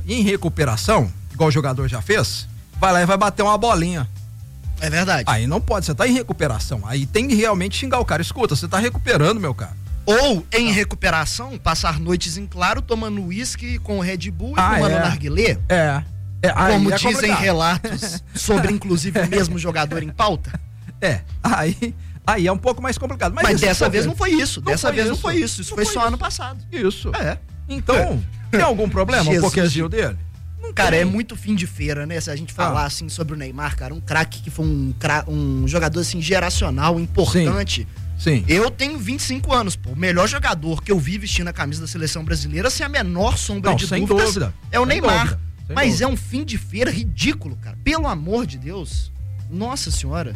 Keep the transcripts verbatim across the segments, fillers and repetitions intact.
em recuperação, igual o jogador já fez, vai lá e vai bater uma bolinha. É verdade. Aí não pode, você tá em recuperação. Aí tem que realmente xingar o cara. Escuta, você tá recuperando, meu cara. Ou, em recuperação, passar noites em claro tomando uísque com o Red Bull e Ah, fumando é. narguilé. É. é aí Como é dizem complicado. relatos sobre, inclusive, o mesmo jogador em pauta. É, aí, aí é um pouco mais complicado. Mas, Mas isso dessa foi- vez não foi isso. Não Dessa foi vez não isso. foi isso. Isso Não foi foi só isso. ano passado. Isso. É. Então, tem algum problema o Jesus. pokerzinho dele? Não Cara, tem. é muito fim de feira, né? Se a gente falar Ah. assim sobre o Neymar, cara, um craque que foi um, cra- um jogador assim geracional, importante. Sim. Eu tenho vinte e cinco anos, pô. O melhor jogador que eu vi vestindo a camisa da seleção brasileira, sem a menor sombra Não, de sem dúvidas, dúvida. é o Sem Neymar. dúvida. Sem Mas dúvida. é um fim de feira ridículo, cara. Pelo amor de Deus. Nossa senhora.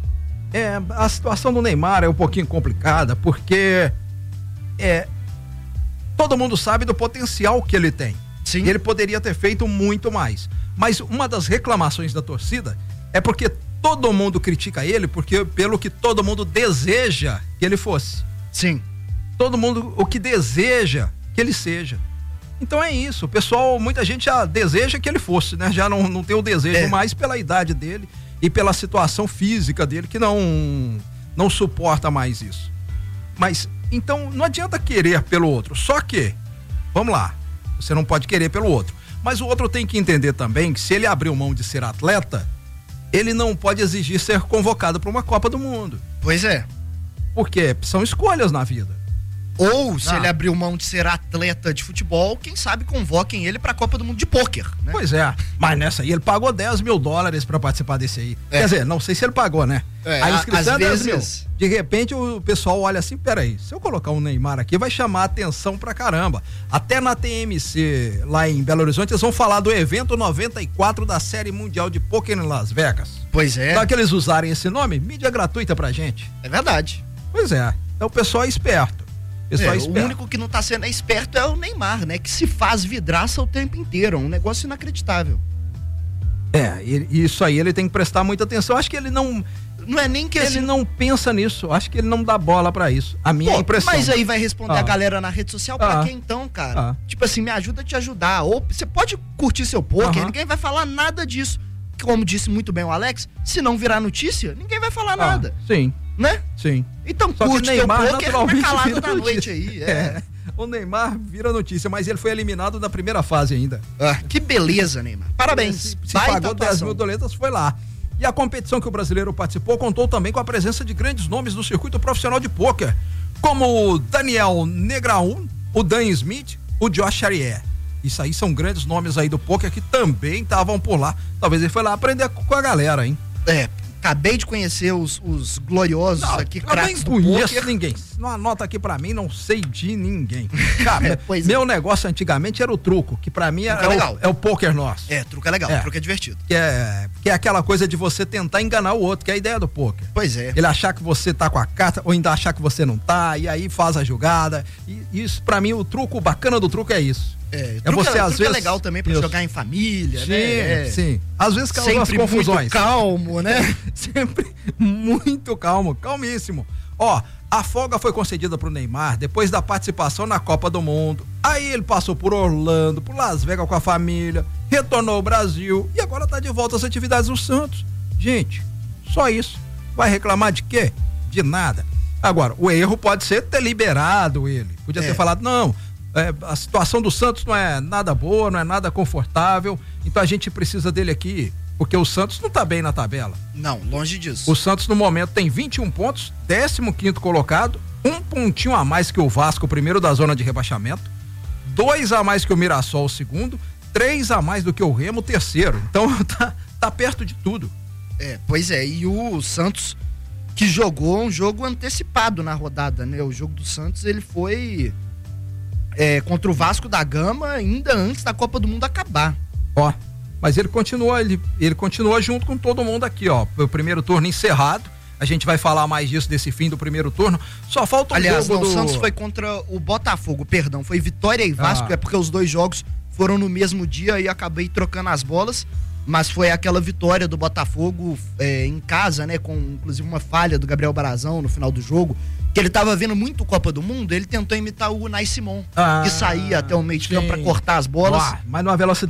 É, a situação do Neymar é um pouquinho complicada, porque é, todo mundo sabe do potencial que ele tem. Sim. E ele poderia ter feito muito mais. Mas uma das reclamações da torcida é porque todo mundo critica ele, porque pelo que todo mundo deseja que ele fosse. Sim. Todo mundo o que deseja que ele seja. Então é isso, o pessoal, muita gente já deseja que ele fosse, né? Já não, não tem o desejo É. mais pela idade dele e pela situação física dele, que não, não suporta mais isso. Mas, então, não adianta querer pelo outro, só que, vamos lá, você não pode querer pelo outro, mas o outro tem que entender também que se ele abriu mão de ser atleta, ele não pode exigir ser convocado para uma Copa do Mundo, Pois é. porque são escolhas na vida. Ou, se Ah. ele abriu mão de ser atleta de futebol, quem sabe convoquem ele pra Copa do Mundo de pôquer, né? Pois é, mas nessa aí ele pagou dez mil dólares pra participar desse aí. É. Quer dizer, não sei se ele pagou, né? É, a a- inscrição às é dez mil. vezes- De repente o pessoal olha assim, peraí, se eu colocar um Neymar aqui vai chamar atenção pra caramba. Até na T M C, lá em Belo Horizonte, eles vão falar do evento noventa e quatro da Série Mundial de Pôquer em Las Vegas. Pois é. Só que eles usarem esse nome, mídia gratuita pra gente. É verdade. Pois é, então o pessoal é esperto. O pessoal É, é o esperto. único que não tá sendo esperto é o Neymar, né? Que se faz vidraça o tempo inteiro. É um negócio inacreditável. É, e- isso aí ele tem que prestar muita atenção. Acho que ele não... Não é nem que Ele assim. não pensa nisso, acho que ele não dá bola pra isso. A minha Pô, impressão. mas aí vai responder Ah. a galera na rede social pra Ah. quê então, cara? Ah. Tipo assim, me ajuda a te ajudar. Ou você pode curtir seu poker, Aham. ninguém vai falar nada disso. Como disse muito bem o Alex, se não virar notícia, ninguém vai falar Ah, nada, Sim, né? sim. Então Só que curte o teu Neymar poker na naturalmente calada vira da noite notícia. aí. É. É. O Neymar vira notícia, mas ele foi eliminado da primeira fase ainda. Ah, que beleza, Neymar. Parabéns. Se, se Baita pagou dez atuação. mil doletas, foi lá. E a competição que o brasileiro participou contou também com a presença de grandes nomes do circuito profissional de pôquer, como o Daniel Negraun, o Dan Smith, o Josh Charrier. Isso aí são grandes nomes aí do pôquer que também estavam por lá. Talvez ele foi lá aprender com a galera, hein? É, acabei de conhecer os, os gloriosos aqui, eu craques nem do conheço poker. ninguém. Não anota aqui pra mim, não sei de ninguém. Cara, Pois meu negócio antigamente era o truco, que pra mim Truco é, é o, legal. é o poker nosso. É, truque é legal, É. truque é divertido. Que é, que é aquela coisa de você tentar enganar o outro, que é a ideia do poker. Pois é. Ele achar que você tá com a carta, ou ainda achar que você não tá, e aí faz a jogada. E isso, pra mim, o truco, o bacana do truco é isso. É, É truque você, é, às truque é vezes- legal também pra Isso. jogar em família, Sim, né? É. sim. Às vezes causa umas Sempre confusões. muito calmo, né? Sempre muito calmo, calmíssimo. Ó, a folga foi concedida pro Neymar depois da participação na Copa do Mundo. Aí ele passou por Orlando, por Las Vegas com a família, retornou ao Brasil e agora tá de volta às atividades do Santos. Gente, só isso. Vai reclamar de quê? De nada. Agora, o erro pode ser ter liberado ele. Podia É. ter falado, não, é, a situação do Santos não é nada boa, não é nada confortável, então a gente precisa dele aqui, porque o Santos não tá bem na tabela. Não, longe disso. O Santos no momento tem vinte e um pontos, décimo quinto colocado, um pontinho a mais que o Vasco, o primeiro da zona de rebaixamento, dois a mais que o Mirassol, o segundo, três a mais do que o Remo, o terceiro. Então tá, tá perto de tudo. É, pois é, e o Santos que jogou um jogo antecipado na rodada, né? O jogo do Santos, ele foi é, contra o Vasco da Gama ainda antes da Copa do Mundo acabar. Ó, mas ele continua, ele, ele continua junto com todo mundo aqui, ó. O primeiro turno encerrado. A gente vai falar mais disso desse fim do primeiro turno. Só falta um Aliás, jogo não, o do... Santos foi contra o Botafogo, perdão, foi Vitória e Vasco, Ah. é porque os dois jogos foram no mesmo dia e acabei trocando as bolas, mas foi aquela vitória do Botafogo é, em casa, né, com inclusive uma falha do Gabriel Barazão no final do jogo, que ele tava vendo muito Copa do Mundo, ele tentou imitar o Unai Simon, Ah, que saía até o meio de campo sim. pra cortar as bolas. Ah, mas numa velocidade